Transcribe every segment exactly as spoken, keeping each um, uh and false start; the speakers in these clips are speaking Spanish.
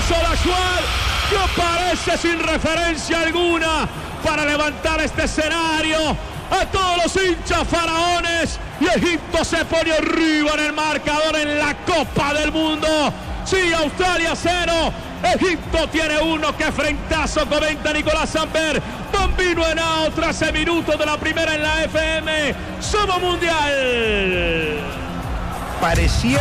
Solashwar, que aparece sin referencia alguna para levantar este escenario a todos los hinchas faraones, y Egipto se pone arriba en el marcador en la Copa del Mundo. Sí, Australia cero, Egipto tiene uno. Que frentazo, comenta Nicolás Samper. Bambino Henao, trece minutos de la primera en la F M. Somos mundial. Parecía...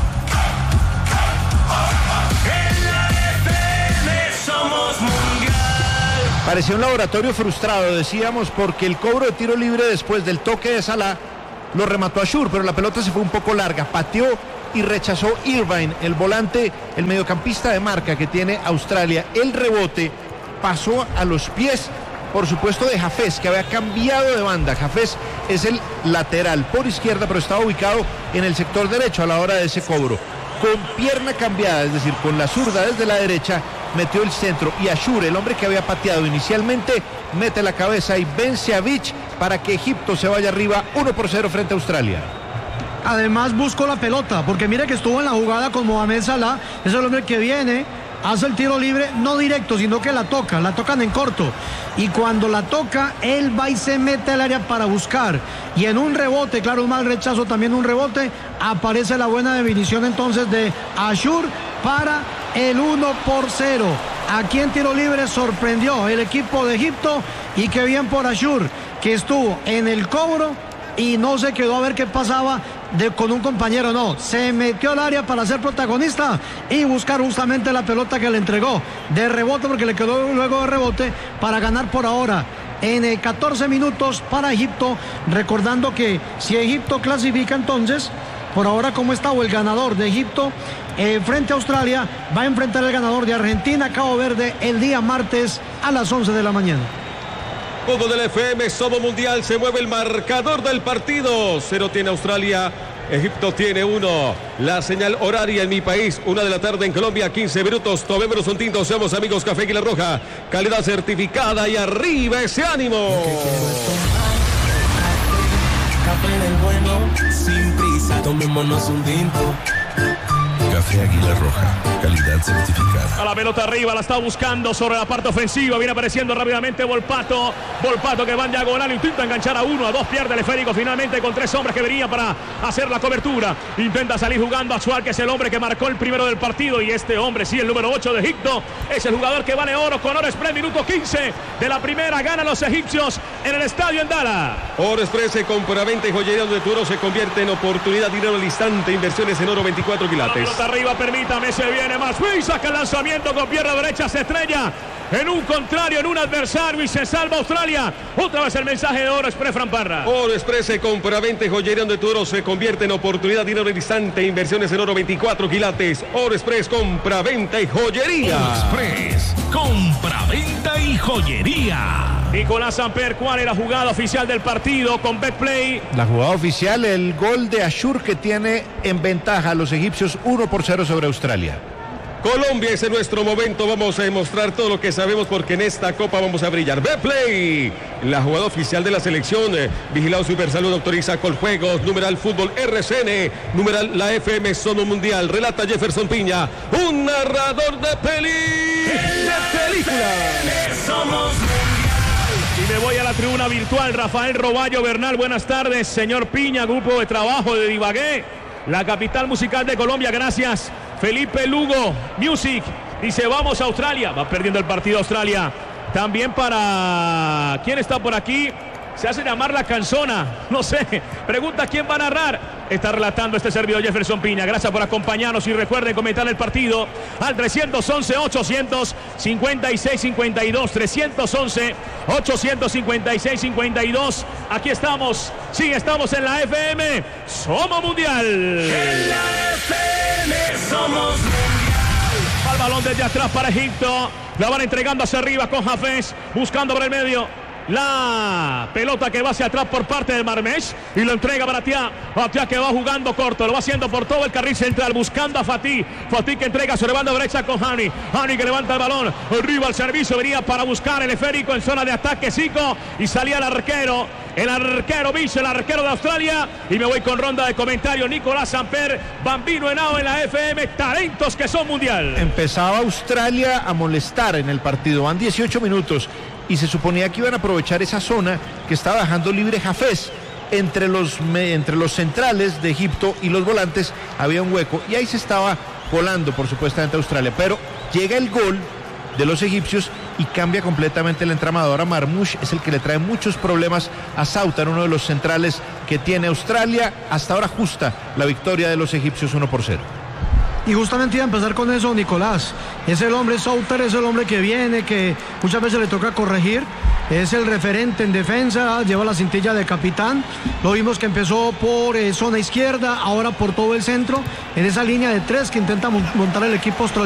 En la F M somos mundial. Parecía un laboratorio frustrado, decíamos, porque el cobro de tiro libre después del toque de Salah lo remató Ashur, pero la pelota se fue un poco larga, pateó y rechazó Irvine, el volante, el mediocampista de marca que tiene Australia. El rebote pasó a los pies, por supuesto, de Hafez, que había cambiado de banda. Hafez es el lateral por izquierda, pero estaba ubicado en el sector derecho a la hora de ese cobro. Con pierna cambiada, es decir, con la zurda desde la derecha, metió el centro, y Ashur, el hombre que había pateado inicialmente, mete la cabeza y vence a Vich para que Egipto se vaya arriba uno por cero frente a Australia. Además buscó la pelota, porque mire que estuvo en la jugada con Mohamed Salah, es el hombre que viene, hace el tiro libre, no directo, sino que la toca, la tocan en corto, y cuando la toca, él va y se mete al área para buscar, y en un rebote, claro, un mal rechazo, también un rebote, aparece la buena definición entonces de Ashur para el uno por cero. Aquí en tiro libre sorprendió el equipo de Egipto, y qué bien por Ashur, que estuvo en el cobro y no se quedó a ver qué pasaba de, con un compañero, no, se metió al área para ser protagonista y buscar justamente la pelota que le entregó de rebote, porque le quedó luego de rebote para ganar por ahora en eh, catorce minutos para Egipto, recordando que si Egipto clasifica, entonces por ahora como está, o el ganador de Egipto eh, frente a Australia va a enfrentar al ganador de Argentina, Cabo Verde, el día martes a las once de la mañana. Fútbol del F M, somos mundial, se mueve el marcador del partido. Cero tiene Australia, Egipto tiene uno. La señal horaria en mi país, una de la tarde en Colombia, quince minutos. Tomémonos un tinto, seamos amigos, Café Águila Roja, calidad certificada, y arriba ese ánimo. Café del bueno, sin prisa, tomémonos un tinto. Café Águila Roja, calidad certificada. A la pelota arriba, la está buscando sobre la parte ofensiva. Viene apareciendo rápidamente Volpato. Volpato que va en diagonal, intenta enganchar a uno, a dos, pierde el esférico finalmente con tres hombres que venían para hacer la cobertura. Intenta salir jugando a Suárez, que es el hombre que marcó el primero del partido. Y este hombre, sí, el número ocho de Egipto, es el jugador que vale oro con Oro Express. Minuto quince de la primera, ganan los egipcios en el estadio en Dallas. Oro Express, compra-venta y joyería donde tu oro se convierte en oportunidad, dinero al instante, inversiones en oro, veinticuatro quilates. Arriba, permítame, se viene más. Uy, saca el lanzamiento con pierna derecha, se estrella en un contrario, en un adversario, y se salva Australia. Otra vez el mensaje de Oro Express, Fran Parra. Oro Express, compra-venta y joyería donde tu oro se convierte en oportunidad, dinero al instante, inversiones en oro, veinticuatro quilates. Oro Express, compra-venta y joyería. Oro Express, compra-venta y joyería. Nicolás Samper, ¿cuál es la jugada oficial del partido con Betplay? La jugada oficial, el gol de Ashur, que tiene en ventaja a los egipcios uno por cero sobre Australia. Colombia, ese es nuestro momento, vamos a demostrar todo lo que sabemos, porque en esta copa vamos a brillar. Betplay, la jugada oficial de la selección, eh, vigilado Supersalud, autoriza Coljuegos, numeral Fútbol R C N, numeral la F M Somos Mundial, relata Jefferson Piña, un narrador de peli, de película. Somos Y me voy a la tribuna virtual. Rafael Roballo Bernal, buenas tardes. Señor Piña, grupo de trabajo de Divagué, la capital musical de Colombia, gracias. Felipe Lugo, Music, dice vamos a Australia. Va perdiendo el partido Australia. También para... ¿quién está por aquí? Se hace llamar La Canzona, no sé. Pregunta quién va a narrar. Está relatando este servidor Jefferson Piña. Gracias por acompañarnos y recuerden comentar el partido al tres once, ochocientos cincuenta y seis cincuenta y dos. tres once, ochocientos cincuenta y seis cincuenta y dos. Aquí estamos. Sí, estamos en la F M. Somos Mundial. En la F M somos mundial. Al balón desde atrás para Egipto. La van entregando hacia arriba con Hafez. Buscando por el medio. La pelota que va hacia atrás por parte de Marmesh y lo entrega para Tia. Tia que va jugando corto, lo va haciendo por todo el carril central, buscando a Fatih. Fatih que entrega sobre banda derecha con Hani. Hani que levanta el balón, arriba al servicio, venía para buscar el esférico en zona de ataque Zico y salía el arquero. el arquero Bicho, el arquero de Australia. Y me voy con ronda de comentarios. Nicolás Samper, Bambino Henao en la F M, talentos que son mundial. Empezaba Australia a molestar en el partido, van dieciocho minutos y se suponía que iban a aprovechar esa zona que estaba dejando libre Hafez. Entre los, entre los centrales de Egipto y los volantes había un hueco y ahí se estaba colando por supuestamente Australia, pero llega el gol de los egipcios y cambia completamente el entramado. Ahora Marmoush es el que le trae muchos problemas a Sauter, uno de los centrales que tiene Australia. Hasta ahora justa la victoria de los egipcios uno por cero. Y justamente iba a empezar con eso, Nicolás. Es el hombre Sauter, es el hombre que viene, que muchas veces le toca corregir. Es el referente en defensa, lleva la cintilla de capitán. Lo vimos que empezó por eh, zona izquierda, ahora por todo el centro, en esa línea de tres que intenta montar el equipo australiano.